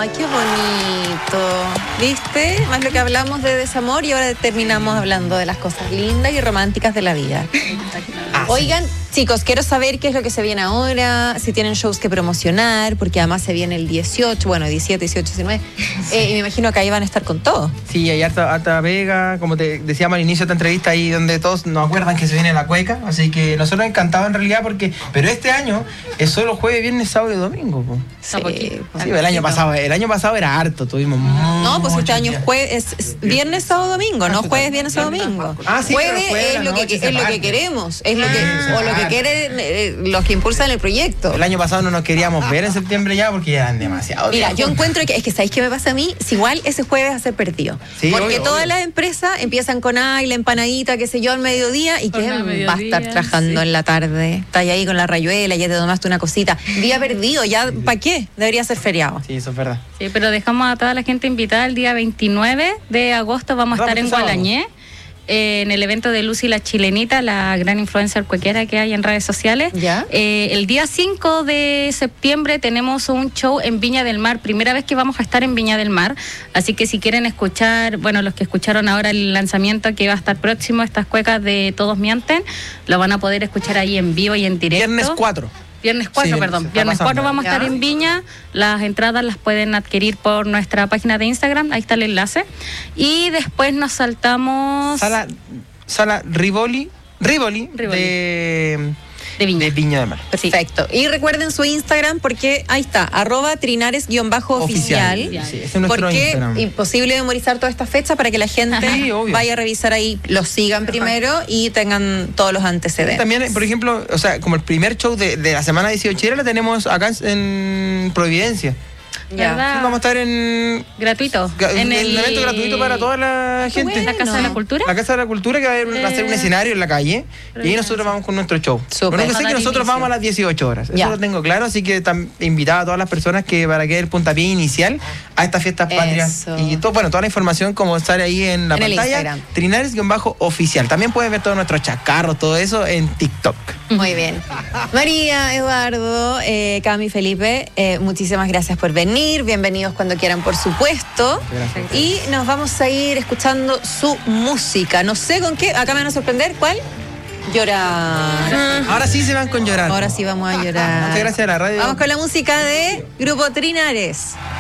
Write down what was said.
Ay, qué bonito. ¿Viste? Más lo que hablamos de desamor y ahora terminamos hablando de las cosas lindas y románticas de la vida. Oigan, chicos, quiero saber qué es lo que se viene ahora, si tienen shows que promocionar, porque además se viene el 18, bueno, 17, 18, 19. Y me imagino que ahí van a estar con todo. Sí, hay harta vega, como te decíamos al inicio de esta entrevista, ahí donde todos nos acuerdan que se viene la cueca, así que nosotros encantados en realidad, pero este año es solo jueves, viernes, sábado y domingo. Po. Sí, sí, el año pasado era harto, tuvimos no, pues este año es viernes, sábado, domingo, no jueves, viernes, sábado, domingo. Sí, jueves es lo que queremos, es lo que quieren los que impulsan el proyecto. El año pasado no nos queríamos ver en septiembre ya porque ya eran demasiado. Mira, yo encuentro que ¿sabéis qué me pasa a mí? Si igual ese jueves va a ser perdido. Sí, porque todas las empresas empiezan con la empanadita, qué sé yo, al mediodía, y ¿quién va a estar trabajando en la tarde? Estás ahí con la rayuela, ya te tomaste una cosita. Día perdido, ya, ¿para qué? Debería ser feriado. Sí, eso es verdad. Sí, pero dejamos a toda la gente invitada el día 29 de agosto, vamos a estar en Gualañé. En el evento de Lucy la Chilenita, la gran influencer cualquiera que hay en redes sociales. ¿Ya? El día 5 de septiembre tenemos un show en Viña del Mar, primera vez que vamos a estar en Viña del Mar, así que si quieren escuchar, bueno, los que escucharon ahora el lanzamiento que va a estar próximo, estas cuecas de Todos Mienten, lo van a poder escuchar ahí en vivo y en directo. Viernes 4. Viernes 4, sí, perdón. Viernes 4 vamos a estar en Viña. Las entradas las pueden adquirir por nuestra página de Instagram. Ahí está el enlace. Y después nos saltamos... Sala Rivoli. De Viña del Mar. Perfecto. Y recuerden su Instagram porque ahí está, @trinares_oficial. Sí, ese es nuestro Instagram. Imposible memorizar toda esta fecha para que la gente vaya a revisar ahí, los sigan primero y tengan todos los antecedentes. También, por ejemplo, o sea, como el primer show de la semana 18 la tenemos acá en Providencia. ¿Verdad? Sí, vamos a estar en... Gratuito. En el evento gratuito para toda la gente. ¿La Casa de la Cultura? La Casa de la Cultura, que va a ser un escenario en la calle. Y ahí nosotros vamos con nuestro show. Bueno, yo sé que nosotros vamos a las 18 horas. Eso lo tengo claro, así que invitaba a todas las personas que para que el puntapié inicial a estas fiestas patrias. Y toda la información como sale ahí en la pantalla. Trinares_oficial. También puedes ver todos nuestros chacarros, todo eso en TikTok. Muy bien. María, Eduardo, Cami, Felipe, muchísimas gracias por venir. Bienvenidos cuando quieran, por supuesto. Gracias. Y nos vamos a ir escuchando su música. No sé con qué. Acá me van a sorprender. ¿Cuál? Llorar. Ahora sí se van con Llorar. Ahora sí vamos a llorar. Muchas gracias a la radio. Vamos con la música de Grupo Trinares.